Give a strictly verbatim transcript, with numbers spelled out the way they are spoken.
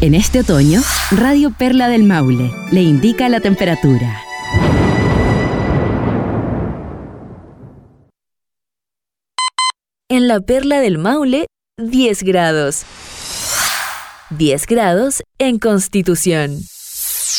En este otoño, Radio Perla del Maule le indica la temperatura. En la Perla del Maule, diez grados. diez grados en Constitución.